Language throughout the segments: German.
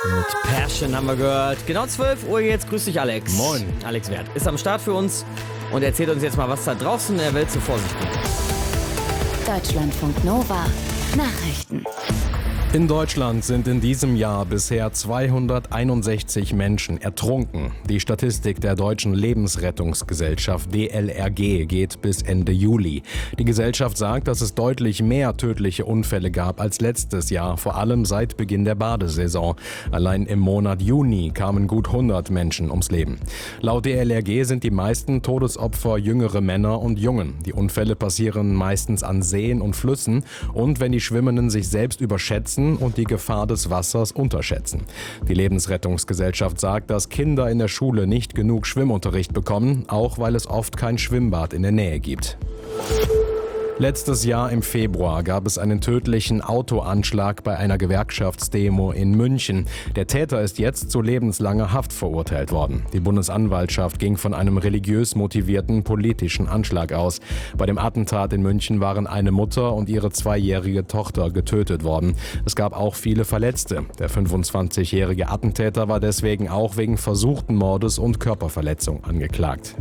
Mit Passion haben wir gehört. Genau 12 Uhr jetzt. Grüß dich, Alex. Moin. Alex Wert ist am Start für uns und erzählt uns jetzt mal, was da draußen in der Welt so vor sich geht. Deutschlandfunk Nova. Nachrichten. In Deutschland sind in diesem Jahr bisher 261 Menschen ertrunken. Die Statistik der Deutschen Lebensrettungsgesellschaft DLRG geht bis Ende Juli. Die Gesellschaft sagt, dass es deutlich mehr tödliche Unfälle gab als letztes Jahr, vor allem seit Beginn der Badesaison. Allein im Monat Juni kamen gut 100 Menschen ums Leben. Laut DLRG sind die meisten Todesopfer jüngere Männer und Jungen. Die Unfälle passieren meistens an Seen und Flüssen und wenn die Schwimmenden sich selbst überschätzen und die Gefahr des Wassers unterschätzen. Die Lebensrettungsgesellschaft sagt, dass Kinder in der Schule nicht genug Schwimmunterricht bekommen, auch weil es oft kein Schwimmbad in der Nähe gibt. Letztes Jahr im Februar gab es einen tödlichen Autoanschlag bei einer Gewerkschaftsdemo in München. Der Täter ist jetzt zu lebenslanger Haft verurteilt worden. Die Bundesanwaltschaft ging von einem religiös motivierten politischen Anschlag aus. Bei dem Attentat in München waren eine Mutter und ihre 2-jährige Tochter getötet worden. Es gab auch viele Verletzte. Der 25-jährige Attentäter war deswegen auch wegen versuchten Mordes und Körperverletzung angeklagt.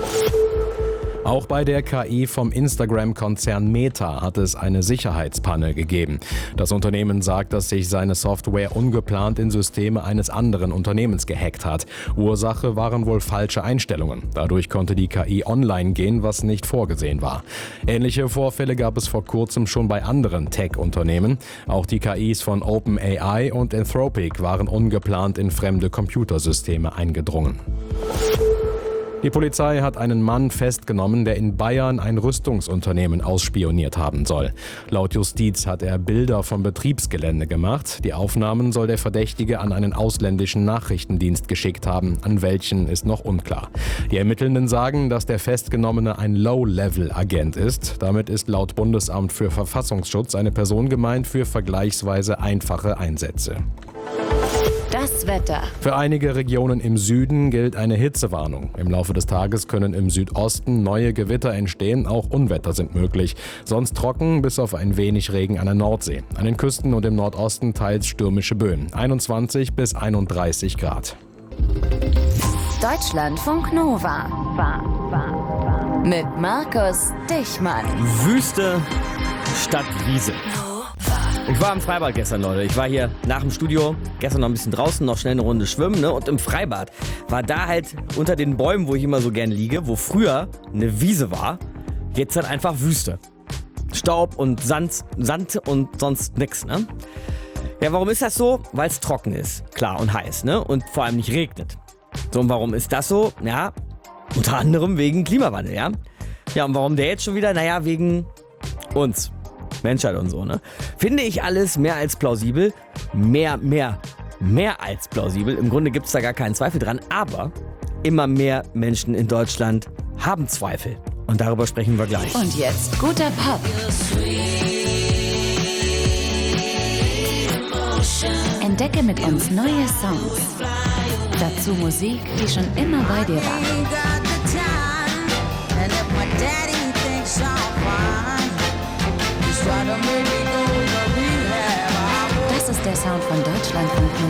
Auch bei der KI vom Instagram-Konzern Meta hat es eine Sicherheitspanne gegeben. Das Unternehmen sagt, dass sich seine Software ungeplant in Systeme eines anderen Unternehmens gehackt hat. Ursache waren wohl falsche Einstellungen. Dadurch konnte die KI online gehen, was nicht vorgesehen war. Ähnliche Vorfälle gab es vor kurzem schon bei anderen Tech-Unternehmen. Auch die KIs von OpenAI und Anthropic waren ungeplant in fremde Computersysteme eingedrungen. Die Polizei hat einen Mann festgenommen, der in Bayern ein Rüstungsunternehmen ausspioniert haben soll. Laut Justiz hat er Bilder vom Betriebsgelände gemacht. Die Aufnahmen soll der Verdächtige an einen ausländischen Nachrichtendienst geschickt haben. An welchen ist noch unklar. Die Ermittelnden sagen, dass der Festgenommene ein Low-Level-Agent ist. Damit ist laut Bundesamt für Verfassungsschutz eine Person gemeint für vergleichsweise einfache Einsätze. Das Wetter. Für einige Regionen im Süden gilt eine Hitzewarnung. Im Laufe des Tages können im Südosten neue Gewitter entstehen, auch Unwetter sind möglich. Sonst trocken, bis auf ein wenig Regen an der Nordsee. An den Küsten und im Nordosten teils stürmische Böen. 21 bis 31 Grad. Deutschlandfunk Nova. Mit Markus Dichmann. Wüste statt Wiese. Ich war im Freibad gestern, Leute. Ich war hier nach dem Studio, gestern noch ein bisschen draußen, noch schnell eine Runde schwimmen, ne? Und im Freibad war da halt unter den Bäumen, wo ich immer so gern liege, wo früher eine Wiese war, jetzt dann einfach Wüste. Staub und Sand und sonst nix, ne? Ja, warum ist das so? Weil es trocken ist, klar, und heiß, ne? Und vor allem nicht regnet. So, und warum ist das so? Ja, unter anderem wegen Klimawandel, ja? Ja, und warum der jetzt schon wieder? Naja, wegen uns. Menschheit und so, ne? Finde ich alles mehr als plausibel. Mehr als plausibel. Im Grunde gibt es da gar keinen Zweifel dran. Aber immer mehr Menschen in Deutschland haben Zweifel. Und darüber sprechen wir gleich. Und jetzt guter Pop. Entdecke mit uns neue Songs. Dazu Musik, die schon immer bei dir war. Das ist der Sound von Deutschlandfunk